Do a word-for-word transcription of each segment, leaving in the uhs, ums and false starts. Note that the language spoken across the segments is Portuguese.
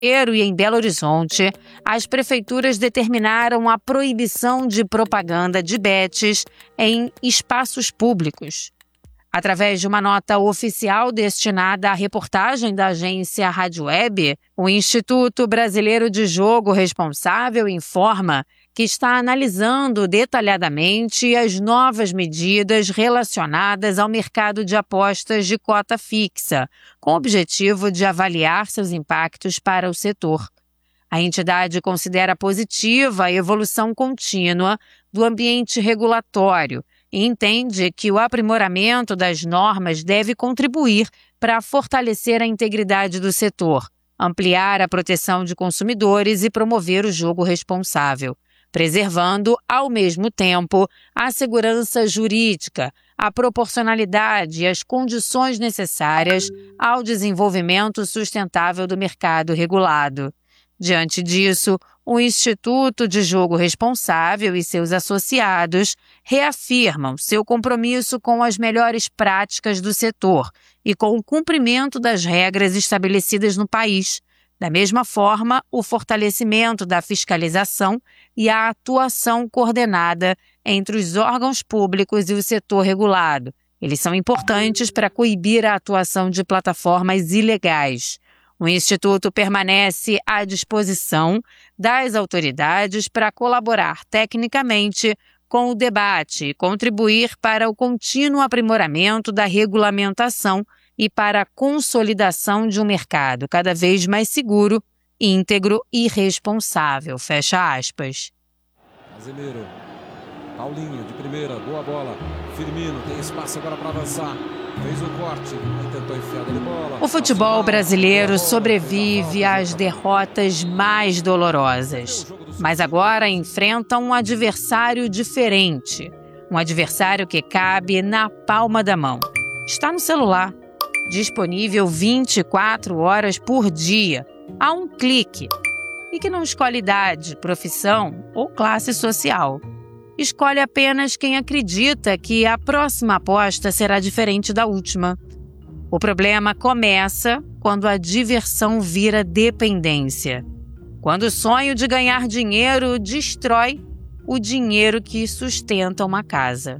Janeiro e em Belo Horizonte, as prefeituras determinaram a proibição de propaganda de bets em espaços públicos. Através de uma nota oficial destinada à reportagem da agência Rádio Web, o Instituto Brasileiro de Jogo Responsável informa que está analisando detalhadamente as novas medidas relacionadas ao mercado de apostas de cota fixa, com o objetivo de avaliar seus impactos para o setor. A entidade considera positiva a evolução contínua do ambiente regulatório e entende que o aprimoramento das normas deve contribuir para fortalecer a integridade do setor, ampliar a proteção de consumidores e promover o jogo responsável, preservando, ao mesmo tempo, a segurança jurídica, a proporcionalidade e as condições necessárias ao desenvolvimento sustentável do mercado regulado. Diante disso, o Instituto de Jogo Responsável e seus associados reafirmam seu compromisso com as melhores práticas do setor e com o cumprimento das regras estabelecidas no país. Da mesma forma, o fortalecimento da fiscalização e a atuação coordenada entre os órgãos públicos e o setor regulado. Eles são importantes para coibir a atuação de plataformas ilegais. O Instituto permanece à disposição das autoridades para colaborar tecnicamente com o debate e contribuir para o contínuo aprimoramento da regulamentação e para a consolidação de um mercado cada vez mais seguro, íntegro e responsável. Fecha aspas. Brasileiro, Paulinho de primeira, boa bola. Firmino tem espaço agora para avançar. Fez o corte, tentou enfiar de bola. O futebol brasileiro sobrevive às derrotas mais dolorosas, mas agora enfrenta um adversário diferente. Um adversário que cabe na palma da mão. Está no celular, disponível vinte e quatro horas por dia, a um clique, e que não escolhe idade, profissão ou classe social. Escolhe apenas quem acredita que a próxima aposta será diferente da última. O problema começa quando a diversão vira dependência. Quando o sonho de ganhar dinheiro destrói o dinheiro que sustenta uma casa.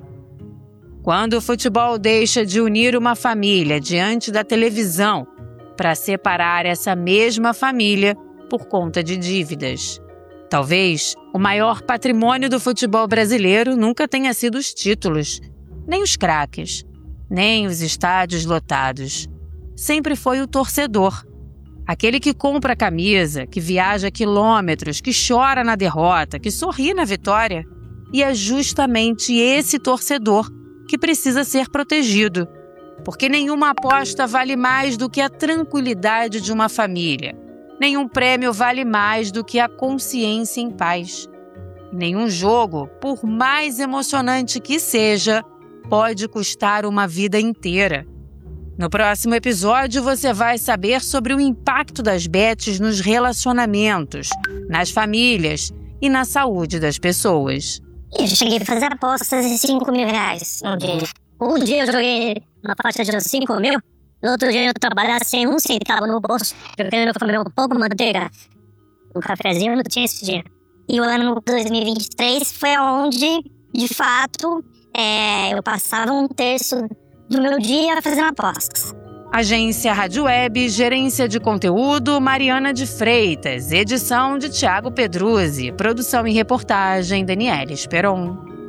Quando o futebol deixa de unir uma família diante da televisão para separar essa mesma família por conta de dívidas. Talvez o maior patrimônio do futebol brasileiro nunca tenha sido os títulos, nem os craques, nem os estádios lotados. Sempre foi o torcedor. Aquele que compra a camisa, que viaja quilômetros, que chora na derrota, que sorri na vitória. E é justamente esse torcedor que precisa ser protegido. Porque nenhuma aposta vale mais do que a tranquilidade de uma família. Nenhum prêmio vale mais do que a consciência em paz. Nenhum jogo, por mais emocionante que seja, pode custar uma vida inteira. No próximo episódio, você vai saber sobre o impacto das bets nos relacionamentos, nas famílias e na saúde das pessoas. Eu cheguei a fazer apostas de cinco mil reais um dia. Um dia eu joguei uma faixa de cinco mil. No outro dia eu trabalhava sem um centavo no bolso, jogando comer um pouco de manteiga. Um cafezinho eu não tinha esse dia. E o ano dois mil e vinte e três foi onde, de fato, é, eu passava um terço do meu dia fazendo apostas. Agência Rádio Web, gerência de conteúdo Mariana de Freitas, edição de Thiago Pedruzzi, produção e reportagem Daniela Esperon.